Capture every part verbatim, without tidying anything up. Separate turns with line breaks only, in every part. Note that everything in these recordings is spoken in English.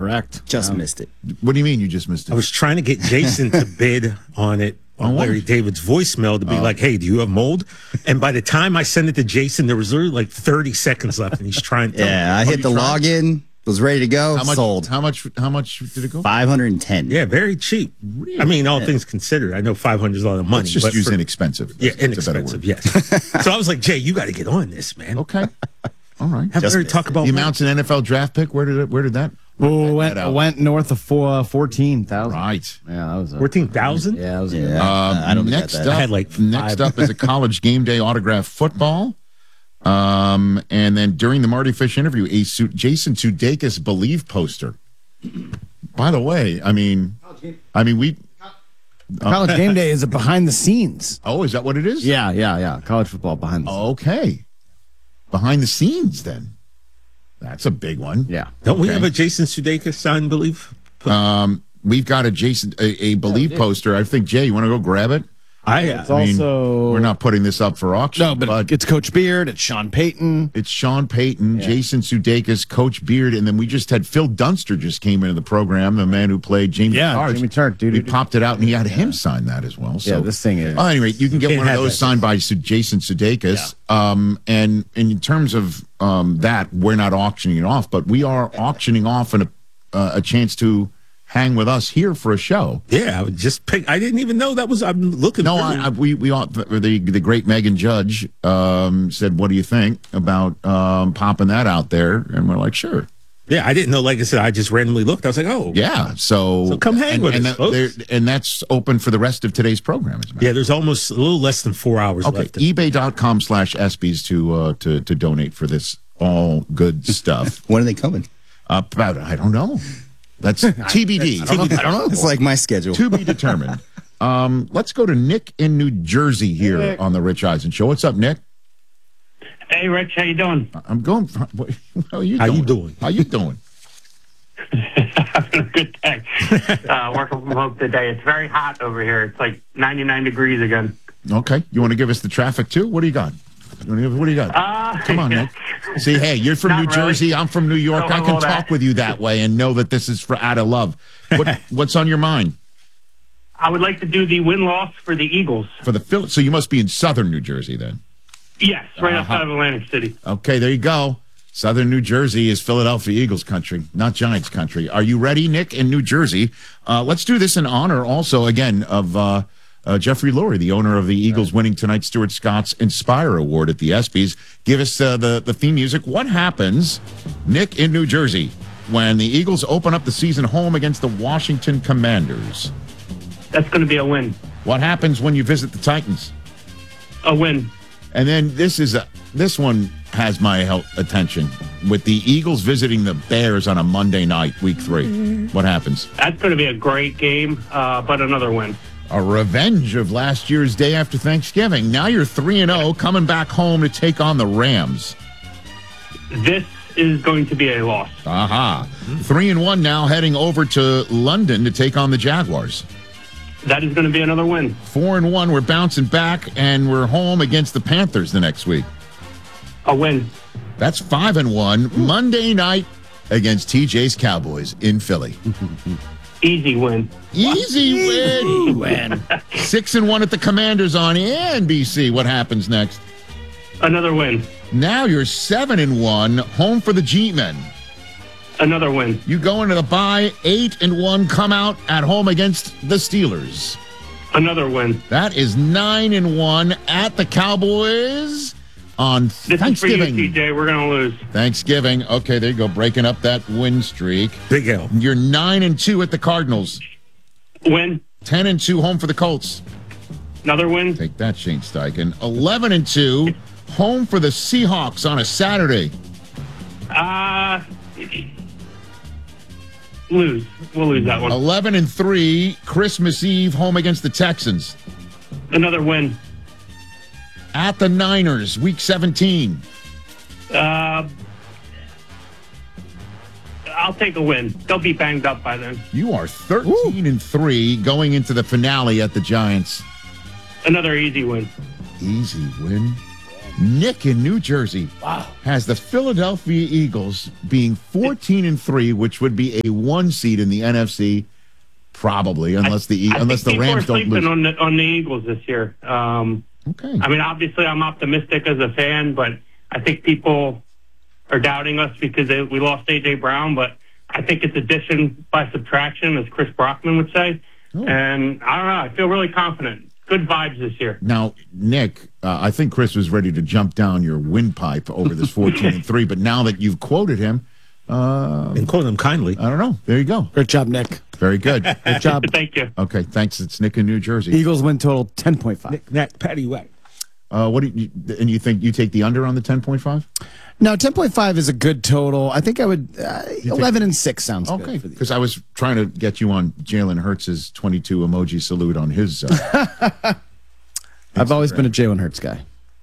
Correct.
Just
Um,
missed it.
What do you mean you just missed it?
I was trying to get Jason to bid on it on
On what?
Larry David's voicemail to be like, hey, do you have mold? And by the time I sent it to Jason, there was literally like thirty seconds left, and he's trying to tell
Yeah, I
me.
hit the
you trying?
login, was ready to go,
How much?
sold.
How much? How much did it go?
five hundred ten.
Yeah, very cheap. I mean, all things considered, I know five hundred is a lot of money.
Let's just
but
use
for-
inexpensive.
Yeah,
That's a better
inexpensive,
word.
yes. So I was like, Jay, you got to get on this, man.
Okay. All right.
Have
Just
Larry
missed
talk
it.
about
The amounts an N F L draft pick. Where did it? Where did that?
Oh, went,
that out.
went north of four, uh, fourteen thousand.
Right.
Yeah, that was a,
fourteen thousand?
Yeah, that was a
Yeah.
good
Uh, I don't think
next
that-
up,
I had like
next
five.
up is a college game day autograph football. Um, and then during the Marty Fish interview, a Su- Jason Sudeikis Believe poster. By the way, I mean, I mean we.
College game day is a behind the scenes.
Oh, is that what it is?
Yeah, yeah, yeah. College football behind the scenes.
Okay. Behind the scenes, then. That's a big one.
Yeah.
Don't we
Okay.
have a Jason Sudeikis sign, believe?
Um, we've got a Jason a, a Believe poster. I think Jay, you want to go grab it?
I,
It's
uh,
I mean,
also
we're not putting this up for auction.
no, but, it's Coach Beard, it's Sean Payton.
It's Sean Payton,
Yeah.
Jason Sudeikis, Coach Beard, and then we just had Phil Dunster just came into the program, the man who played Jamie
Yeah,
Tartt.
Jamie Tartt, dude.
We popped it out, and he had him sign that as well. So,
Yeah, this thing is.
Oh, anyway, you can get
Can't
one of
have
those
that.
signed by Su- Jason Sudeikis. Um, and, and in terms of um, that, we're not auctioning it off, but we are auctioning off an, uh, a chance to hang with us here for a show.
yeah, I would just pick. I didn't even know that was. I'm looking.
No,
through.
I, I, we we all, the the great Megan Judge um, said, "What do you think about um, popping that out there?" And we're like, "Sure,
yeah, I didn't know. Like I said, I just randomly looked. I was like, oh,
yeah." So,
So come hang
and,
with
and
us,
that- there-
folks.
and that's open for the rest of today's program. As a matter
yeah. There's almost a little less than four hours
Okay,
left.
eBay dot com slash ESPYs to uh, to to donate for this all good stuff.
When are they coming?
uh, about I don't know. That's T B D.
I don't know. It's like my schedule.
To be determined. Um, let's go to Nick in New Jersey here
Nick.
on the Rich Eisen Show. What's up, Nick?
Hey, Rich, how you doing?
I'm going. What, how are you
How
doing?
you doing?
How you doing?
Having a good day. Uh, working from home today. It's very hot over here. It's like ninety-nine degrees again.
Okay. You want to give us the traffic too? What do you got? You wanna give- What do you got?
Uh,
Come on, Nick. See, hey, you're from
Not
New
really.
Jersey. I'm from New York.
Don't
I
have
can
all that.
talk with you that way and know that this is for out of love. What, what's on your mind
I would like to do the win-loss for the Eagles.
for the Phil? So you must be in southern New Jersey then.
Yes, right
Uh-huh.
outside of Atlantic City.
Okay, there you go. Southern New Jersey is Philadelphia Eagles country, not Giants country. Are you ready, Nick, in New Jersey? Uh, let's do this in honor also, again, of uh, uh, Jeffrey Lurie, the owner of the Eagles, winning tonight's Stuart Scott's Inspire Award at the ESPYs. Give us uh, the, the theme music. What happens, Nick, in New Jersey, when the Eagles open up the season home against the Washington Commanders?
That's going to be a win.
What happens when you visit the Titans?
A win.
And then this is a this one has my help, attention with the Eagles visiting the Bears on a Monday night, week three. What happens?
That's going to be a great game, uh, but another win.
A revenge of last year's day after Thanksgiving. Now you're three and zero, coming back home to take on the Rams.
This is going to be a loss.
Aha! Three and one now, heading over to London to take on the Jaguars.
That is going to be another win.
Four and one, we're bouncing back, and we're home against the Panthers the next week.
A win.
That's five and one. Monday night against T J's Cowboys in Philly.
Easy win.
Easy win. win. Six and one at the Commanders on N B C. What happens next?
Another win.
Now you're seven and one, home for the G-Men.
Another win.
You go into the bye, eight and one, come out at home against the Steelers.
Another win.
That is nine and one at the Cowboys on
This is for you,
Thanksgiving.
T J. We're going to lose.
Thanksgiving. Okay, there you go, breaking up that win streak.
Big L.
You're nine and two at the Cardinals.
Win.
Ten and two home for the Colts.
Another win.
Take that, Shane Steichen. Eleven and two, home for the Seahawks on a Saturday.
Uh, lose. We'll lose that one.
Eleven and three, Christmas Eve, home against the Texans.
Another win.
At the Niners, week seventeen.
Uh, I'll take a win. They'll be banged up by then.
You are thirteen and three going into the finale at the Giants.
Another easy win.
Easy win. Nick in New Jersey wow. has the Philadelphia Eagles being fourteen and three, which would be a one seed in the N F C, probably, unless the
I
unless the Rams don't lose.
On the, on the Eagles this year. Um,
okay.
I mean, obviously, I'm optimistic as a fan, but I think people are doubting us because they, we lost A J Brown. But I think it's addition by subtraction, as Chris Brockman would say. Oh. And I don't know. I feel really confident. Good vibes this year.
Now, Nick, uh, I think Chris was ready to jump down your windpipe over this fourteen and three, but now that you've quoted him, uh,
and quoted him kindly,
I don't know. There you go.
Great job, Nick.
Very good.
Good job.
Thank you.
Okay, thanks. It's Nick in New Jersey.
Eagles win total ten point five.
Nick, Nack, Patty Whack.
Uh, what do you, and you think you take the under on the ten point five?
No, ten point five is a good total. I think I would uh, eleven and six sounds
okay.
good.
Because I was trying to get you on Jalen Hurts' twenty-two emoji salute on his. Uh,
I've always been a Jalen Hurts guy.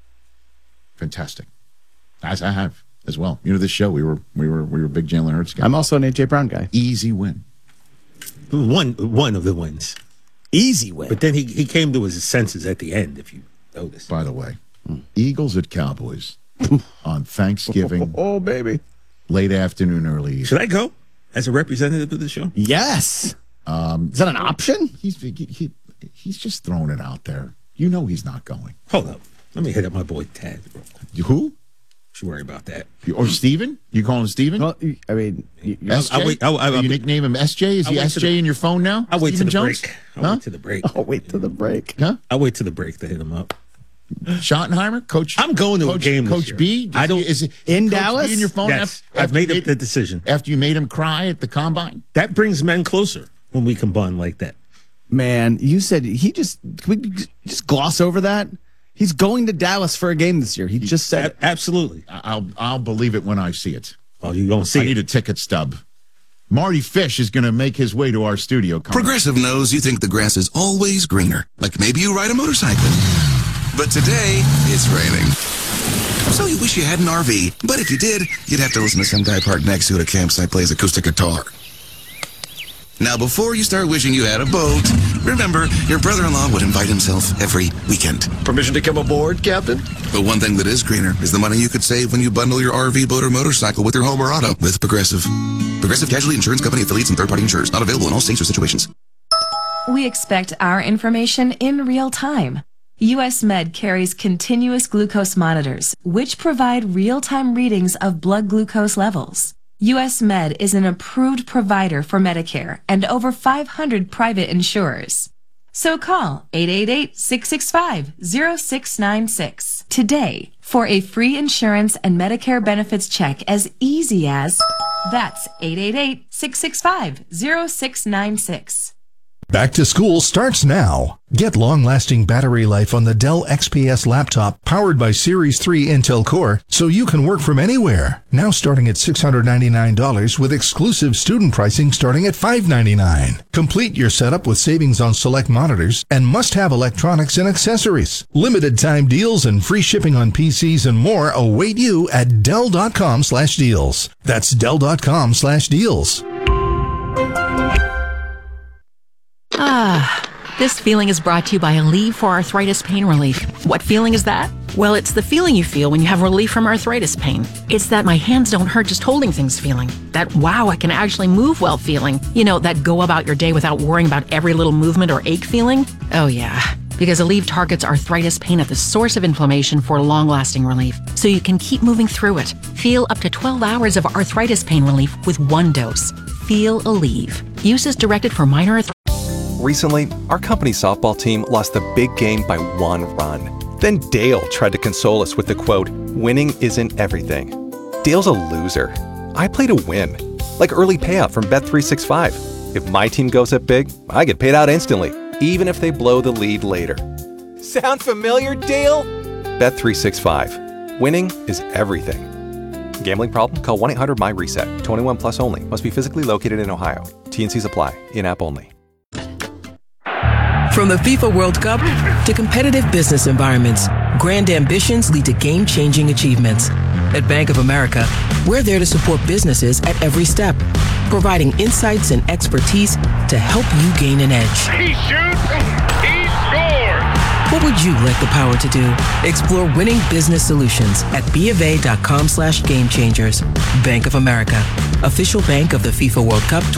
Fantastic, as I have as well. You know, this show we were we were we were big Jalen Hurts guys.
I'm also an A J Brown guy.
Easy win.
One one of the wins.
Easy win.
But then he he came to his senses at the end. If you notice.
By the way, mm. Eagles at Cowboys on Thanksgiving.
Oh baby,
late afternoon, early evening.
Should I go as a representative of the show?
Yes. Um, Is that an option?
He's he, he, he's just throwing it out there. You know he's not going.
Hold up. Let me hit up my boy Tad.
Who?
Should worry about that.
Or Steven? You call him Steven?
Well, I mean,
S J?
I'll wait, I'll, I'll,
you nickname him S J? Is he S J
the,
in your phone now?
I'll wait
Steven
to the
Jones?
break. I'll
huh?
wait to the break.
I'll wait to the break.
Huh?
I'll wait to the break to hit him up.
Schottenheimer? Coach?
I'm going to
Coach,
a game this
Coach
year.
B?
I don't.
Is it
in
Coach
Dallas?
B in your phone?
Yes.
After,
I've made,
made
up the decision.
After you made him cry at the combine?
That brings men closer when we combine like that.
Man, you said he just, can we just gloss over that? He's going to Dallas for a game this year. He just said
a- Absolutely.
I'll I'll believe it when I see it.
Oh, you don't see
I
it.
need a ticket stub. Marty Fish is going to make his way to our studio.
Progressive knows you think the grass is always greener. Like maybe you ride a motorcycle. But today, it's raining. So you wish you had an R V. But if you did, you'd have to listen to some guy parked next to it at a campsite plays acoustic guitar. Now, before you start wishing you had a boat, remember, your brother-in-law would invite himself every weekend.
Permission to come aboard, Captain?
But one thing that is greener is the money you could save when you bundle your R V, boat, or motorcycle with your home or auto with Progressive. Progressive Casualty Insurance Company affiliates and third-party insurers. Not available in all states or situations.
We expect our information in real time. U S Med carries continuous glucose monitors, which provide real-time readings of blood glucose levels. U S Med is an approved provider for Medicare and over five hundred private insurers. So call eight eight eight, six six five, zero six nine six today for a free insurance and Medicare benefits check as easy as that's eight eight eight, six six five, zero six nine six.
Back to school starts now. Get long-lasting battery life on the Dell X P S laptop powered by Series three Intel Core so you can work from anywhere. Now starting at six hundred ninety-nine dollars with exclusive student pricing starting at five hundred ninety-nine dollars. Complete your setup with savings on select monitors and must-have electronics and accessories. Limited time deals and free shipping on P Cs and more await you at Dell.com slash deals. That's Dell.com slash deals.
Ah, this feeling is brought to you by Aleve for Arthritis Pain Relief. What feeling is that? Well, it's the feeling you feel when you have relief from arthritis pain. It's that my hands don't hurt just holding things feeling. That wow, I can actually move well feeling. You know, that go about your day without worrying about every little movement or ache feeling. Oh yeah, because Aleve targets arthritis pain at the source of inflammation for long-lasting relief, so you can keep moving through it. Feel up to twelve hours of arthritis pain relief with one dose. Feel Aleve. Use is directed for minor arthritis.
Recently, our company softball team lost the big game by one run. Then Dale tried to console us with the quote, "Winning isn't everything." Dale's a loser. I play to win. Like early payout from Bet three sixty-five. If my team goes up big, I get paid out instantly, even if they blow the lead later. Sound familiar, Dale? Bet three sixty-five. Winning is everything. Gambling problem? Call one eight hundred my reset. twenty-one plus only. Must be physically located in Ohio. T and Cs apply. In-app only.
From the FIFA World Cup to competitive business environments, grand ambitions lead to game-changing achievements. At Bank of America, we're there to support businesses at every step, providing insights and expertise to help you gain an edge.
He shoots, he scores!
What would you like the power to do? Explore winning business solutions at bofa.com slash game changers. Bank of America, official bank of the FIFA World Cup